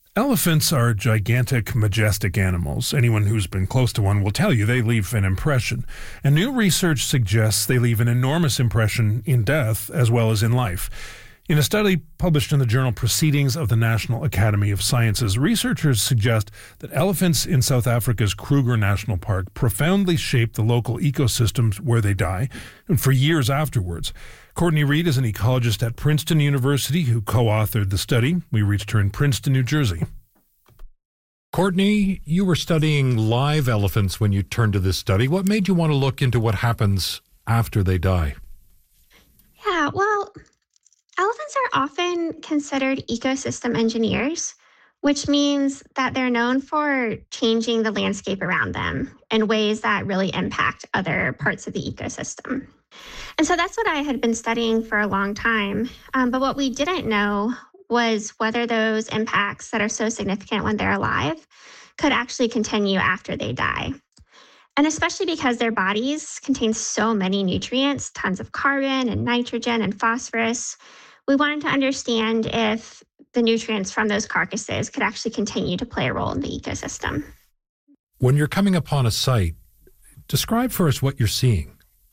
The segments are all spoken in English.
Elephants are gigantic, majestic animals. Anyone who's been close to one will tell you they leave an impression. And new research suggests they leave an enormous impression in death as well as in life. In a study published in the journal Proceedings of the National Academy of Sciences, researchers suggest that elephants in South Africa's Kruger National Park profoundly shape the local ecosystems where they die and for years afterwards. Courtney Reed is an ecologist at Princeton University who co-authored the study. We reached her in Princeton, New Jersey. Courtney, you were studying live elephants when you turned to this study. What made you want to look into what happens after they die? Yeah, well, elephants are often considered ecosystem engineers, which means that they're known for changing the landscape around them in ways that really impact other parts of the ecosystem. And so that's what I had been studying for a long time. But what we didn't know was whether those impacts that are so significant when they're alive could actually continue after they die. And especially because their bodies contain so many nutrients, tons of carbon and nitrogen and phosphorus, we wanted to understand if the nutrients from those carcasses could actually continue to play a role in the ecosystem. When you're coming upon a site, describe for us what you're seeing.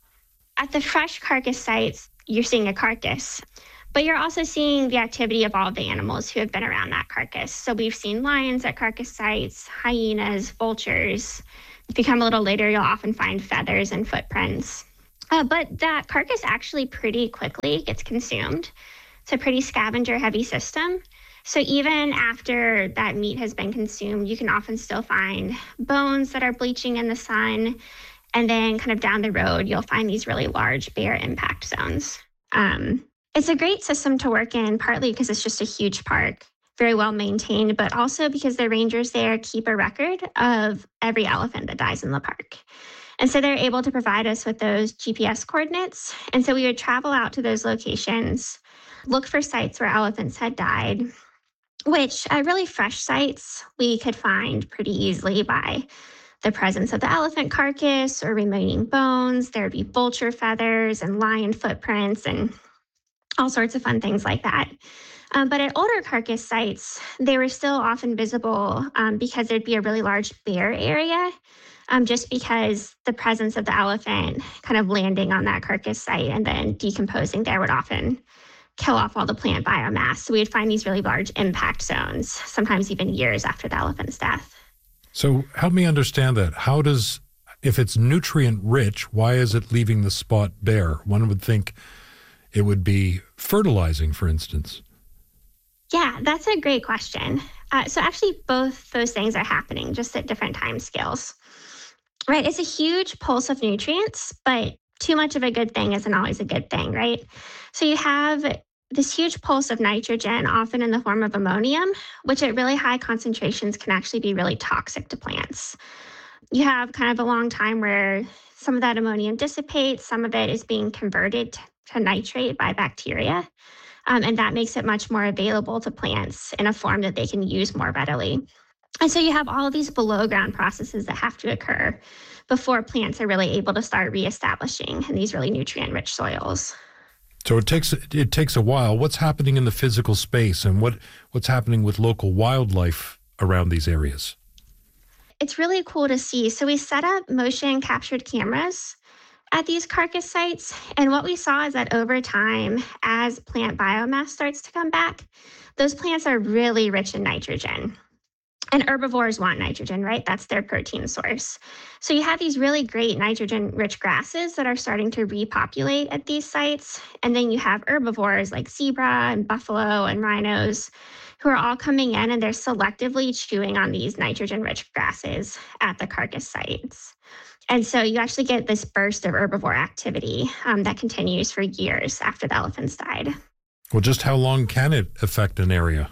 At the fresh carcass sites, you're seeing a carcass, but you're also seeing the activity of all the animals who have been around that carcass. So we've seen lions at carcass sites, hyenas, vultures. If you come a little later, you'll often find feathers and footprints. But that carcass actually pretty quickly gets consumed. It's a pretty scavenger-heavy system. So even after that meat has been consumed, you can often still find bones that are bleaching in the sun. And then kind of down the road, you'll find these really large bear impact zones. It's a great system to work in, partly because it's just a huge park, very well maintained, but also because the rangers there keep a record of every elephant that dies in the park. And so they're able to provide us with those GPS coordinates. And so we would travel out to those locations, look for sites where elephants had died, which really fresh sites we could find pretty easily by the presence of the elephant carcass or remaining bones. There would be vulture feathers and lion footprints and all sorts of fun things like that. But at older carcass sites, they were still often visible because there'd be a really large bare area, just because the presence of the elephant kind of landing on that carcass site and then decomposing there would often kill off all the plant biomass. So we'd find these really large impact zones, sometimes even years after the elephant's death. So help me understand that. If it's nutrient rich, why is it leaving the spot bare? One would think it would be fertilizing, for instance. Yeah, that's a great question. So actually, both those things are happening just at different time scales. Right? It's a huge pulse of nutrients, but too much of a good thing isn't always a good thing, right? So you have this huge pulse of nitrogen, often in the form of ammonium, which at really high concentrations can actually be really toxic to plants. You have kind of a long time where some of that ammonium dissipates, some of it is being converted to nitrate by bacteria, and that makes it much more available to plants in a form that they can use more readily. And so you have all of these below ground processes that have to occur before plants are really able to start reestablishing in these really nutrient-rich soils. So it takes a while. What's happening in the physical space and what's happening with local wildlife around these areas? It's really cool to see. So we set up motion captured cameras at these carcass sites. And what we saw is that over time, as plant biomass starts to come back, those plants are really rich in nitrogen. And herbivores want nitrogen, right? That's their protein source. So you have these really great nitrogen-rich grasses that are starting to repopulate at these sites. And then you have herbivores like zebra and buffalo and rhinos who are all coming in and they're selectively chewing on these nitrogen-rich grasses at the carcass sites. And so you actually get this burst of herbivore activity that continues for years after the elephants died. Well, just how long can it affect an area?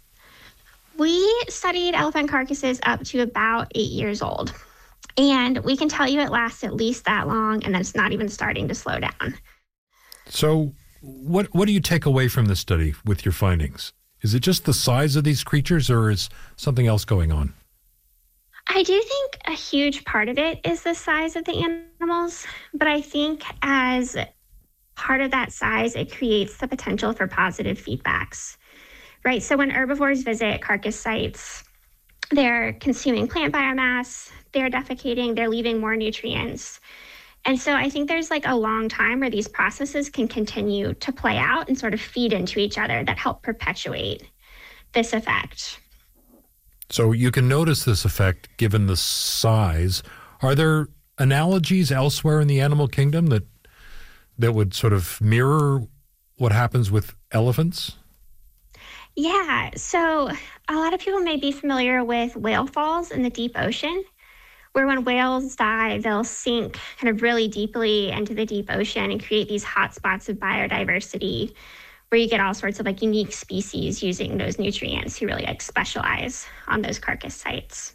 We studied elephant carcasses up to about 8 years old. And we can tell you it lasts at least that long, and then it's not even starting to slow down. So what do you take away from this study with your findings? Is it just the size of these creatures, or is something else going on? I do think a huge part of it is the size of the animals, but I think as part of that size, it creates the potential for positive feedbacks. right? So when herbivores visit carcass sites, they're consuming plant biomass, they're defecating, they're leaving more nutrients. And so I think there's like a long time where these processes can continue to play out and sort of feed into each other that help perpetuate this effect. So you can notice this effect given the size. Are there analogies elsewhere in the animal kingdom that would sort of mirror what happens with elephants? Yeah, so a lot of people may be familiar with whale falls in the deep ocean, where when whales die, they'll sink kind of really deeply into the deep ocean and create these hotspots of biodiversity where you get all sorts of like unique species using those nutrients who really like specialize on those carcass sites.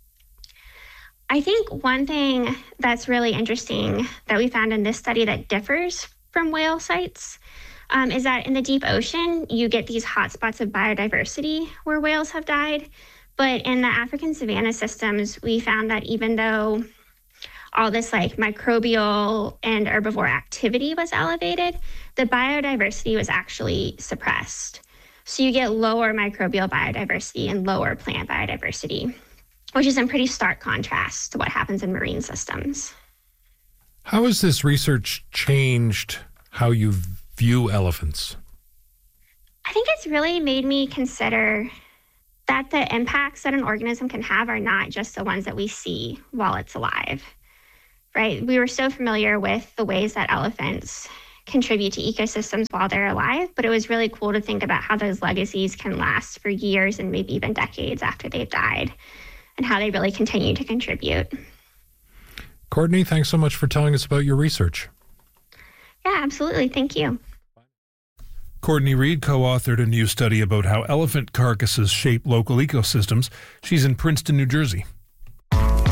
I think one thing that's really interesting that we found in this study that differs from whale sites is that in the deep ocean, you get these hotspots of biodiversity where whales have died. But in the African savanna systems, we found that even though all this like microbial and herbivore activity was elevated, the biodiversity was actually suppressed. So you get lower microbial biodiversity and lower plant biodiversity, which is in pretty stark contrast to what happens in marine systems. How has this research changed how you view elephants? I think it's really made me consider that the impacts that an organism can have are not just the ones that we see while it's alive, right? We were so familiar with the ways that elephants contribute to ecosystems while they're alive, but it was really cool to think about how those legacies can last for years and maybe even decades after they've died and how they really continue to contribute. Courtney, thanks so much for telling us about your research. Yeah, absolutely. Thank you. Courtney Reed co-authored a new study about how elephant carcasses shape local ecosystems. She's in Princeton, New Jersey.